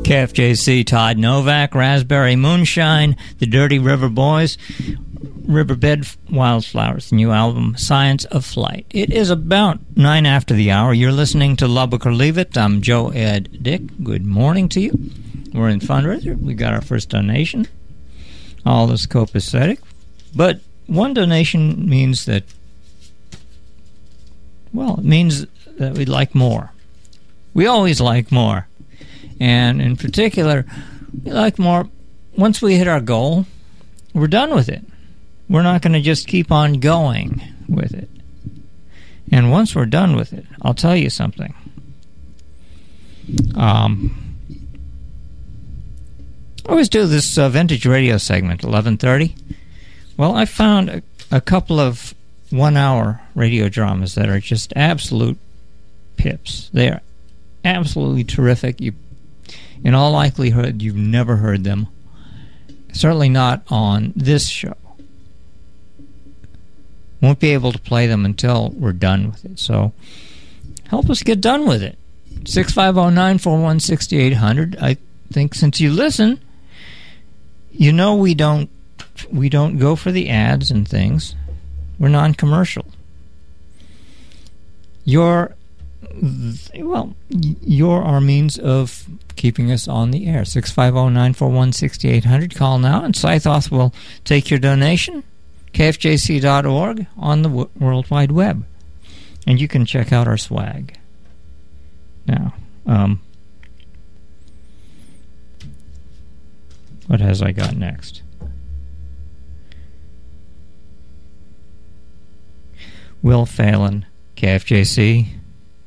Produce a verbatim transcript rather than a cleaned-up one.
K F J C, Todd Novak, Raspberry Moonshine, The Dirty River Boys, Riverbed Wildflowers, the new album, Science of Flight. It is about nine after the hour. You're listening to Lubbock or Leave It. I'm Joe Ed Dick. Good morning to you. We're in fundraiser. We got our first donation. All is copacetic. But one donation means that, well, it means that we'd like more. We always like more. And in particular, we like more. Once we hit our goal, we're done with it. We're not going to just keep on going with it. And once we're done with it, I'll tell you something. Um, I always do this uh, vintage radio segment, eleven thirty. Well, I found a, a couple of one-hour radio dramas that are just absolute pips. They are absolutely terrific. You In all likelihood, you've never heard them. Certainly not on this show. Won't be able to play them until we're done with it. So help us get done with it. six five zero, nine four one, six eight zero zero. I think since you listen, you know we don't we don't go for the ads and things. We're non-commercial. You're Well, you're our means of keeping us on the air. six five zero, nine four one, six eight zero zero. Call now, and Scythoth will take your donation. K F J C dot org on the w- World Wide Web. And you can check out our swag. Now, um, what has I got next? Will Phelan, K F J C.